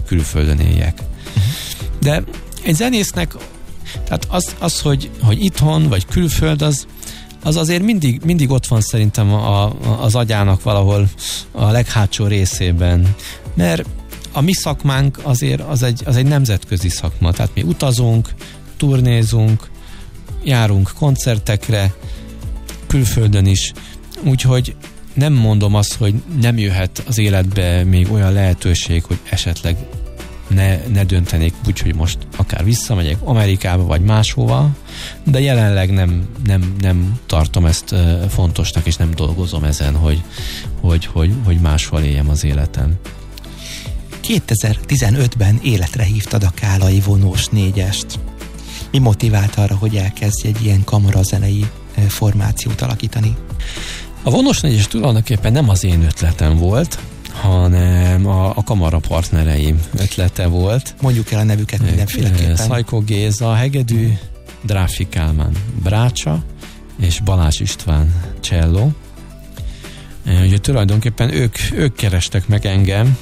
külföldön éljek. De egy zenésznek, tehát az hogy itthon vagy külföld, az azért mindig ott van szerintem az agyának valahol a leghátsó részében, mert a mi szakmánk azért az egy nemzetközi szakma, tehát mi utazunk, turnézunk, járunk koncertekre, külföldön is, úgyhogy nem mondom azt, hogy nem jöhet az életbe még olyan lehetőség, hogy esetleg ne döntenék úgy, hogy most akár visszamegyek Amerikába vagy máshova, de jelenleg nem tartom ezt fontosnak, és nem dolgozom ezen, hogy máshol éljem az életem. 2015-ben életre hívtad a Kálai Vonós 4-est. Mi motivált arra, hogy elkezdj egy ilyen kamarazenei formációt alakítani? A Vonós 4-es tulajdonképpen nem az én ötletem volt, hanem a kamara partnereim ötlete volt. Mondjuk el a nevüket mindenféleképpen. Szajkó Géza, hegedű, Dráfi Kálmán brácsa, és Balázs István cselló. Ugye tulajdonképpen ők kerestek meg engem,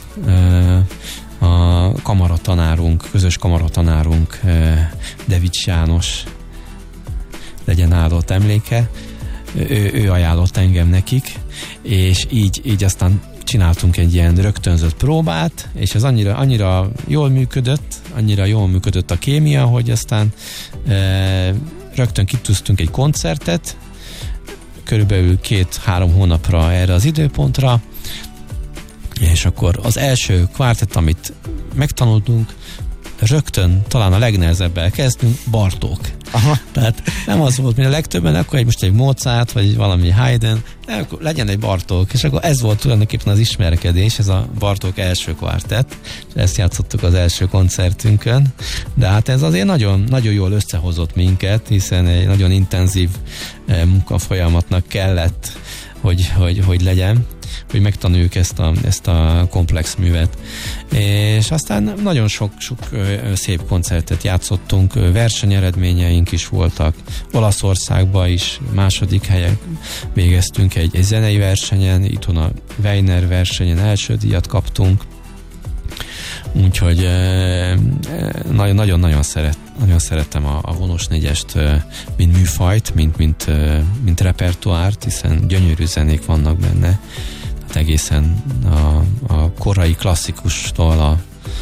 a kamaratanárunk, közös kamaratanárunk, Devics János, legyen áldott emléke, ő ajánlott engem nekik, és így aztán csináltunk egy ilyen rögtönzött próbát, és ez annyira jól működött a kémia, hogy aztán rögtön kitűztünk egy koncertet, körülbelül 2-3 hónapra erre az időpontra, és akkor az első kvártett, amit megtanultunk, rögtön talán a legnehezebbel kezdtünk, Bartók. Aha. Tehát nem az volt, mint a legtöbben, akkor most egy Mozart, vagy valami Haydn, de akkor legyen egy Bartók, és akkor ez volt tulajdonképpen az ismerkedés, ez a Bartók első kvártett, és ezt játszottuk az első koncertünkön, de hát ez azért nagyon, nagyon jól összehozott minket, hiszen egy nagyon intenzív munkafolyamatnak kellett, hogy legyen, hogy megtanuljuk ezt a komplex művet. És aztán nagyon sok szép koncertet játszottunk, versenyeredményeink is voltak. Olaszországban is második helyen végeztünk egy zenei versenyen, itthon a Weiner versenyen első díjat kaptunk. Úgyhogy nagyon szerettem a Vonós 4-est, mint műfajt, mint repertoárt, hiszen gyönyörű zenék vannak benne. Hát egészen a korai klasszikustól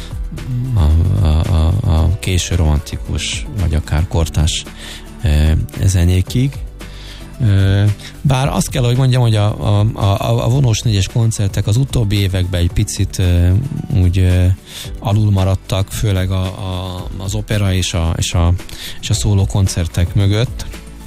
a késő romantikus, vagy akár kortárs zenékig. Bár azt kell, hogy mondjam, hogy a Vonós 4-es koncertek az utóbbi években egy picit úgy alul maradtak, főleg az opera és a szóló koncertek mögött.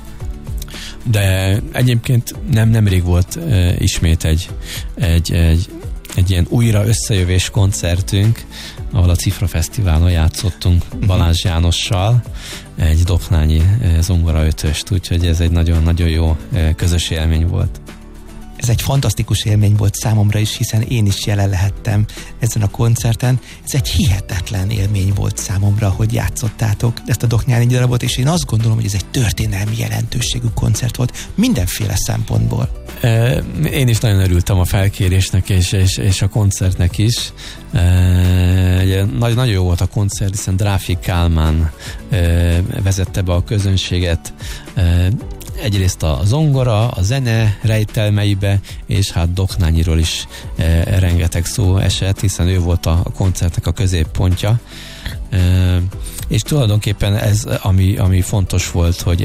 De egyébként nemrég volt ismét egy ilyen újra összejövés koncertünk, ahol a Cifra Fesztiválon játszottunk Balázs Jánossal, egy doknányi zongora ötöst, úgyhogy ez egy nagyon-nagyon jó közös élmény volt. Ez egy fantasztikus élmény volt számomra is, hiszen én is jelen lehettem ezen a koncerten. Ez egy hihetetlen élmény volt számomra, hogy játszottátok ezt a Doknányi darabot, és én azt gondolom, hogy ez egy történelmi jelentőségű koncert volt mindenféle szempontból. Én is nagyon örültem a felkérésnek és a koncertnek is. Nagyon jó volt a koncert, hiszen Dráfi Kálmán vezette be a közönséget, egyrészt a zongora, a zene rejtelmeibe, és hát Doknányiról is rengeteg szó esett, hiszen ő volt a koncertnek a középpontja. És tulajdonképpen ez, ami fontos volt, hogy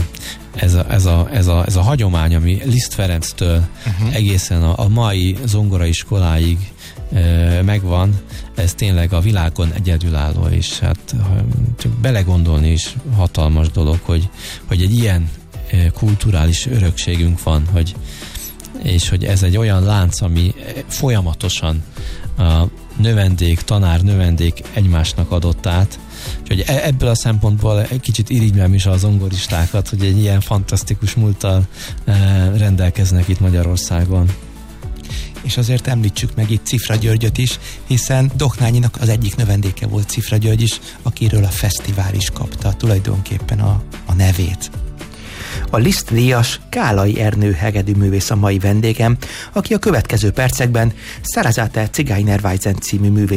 ez a hagyomány, ami Liszt Ferenctől egészen a mai zongoraiskoláig megvan, ez tényleg a világon egyedülálló, és hát csak belegondolni is hatalmas dolog, hogy egy ilyen kulturális örökségünk van, és hogy ez egy olyan lánc, ami folyamatosan a tanár növendék egymásnak adott át. Úgyhogy ebből a szempontból egy kicsit irigylem is a zongoristákat, hogy egy ilyen fantasztikus múlttal rendelkeznek itt Magyarországon. És azért említsük meg itt Cifra Györgyöt is, hiszen Doknányinak az egyik növendéke volt Cifra György is, akiről a fesztivál is kapta tulajdonképpen a nevét. A Liszt díjas Kálai Ernő hegedűművész a mai vendégem, aki a következő percekben Szerezate Zigeunerweisen című művét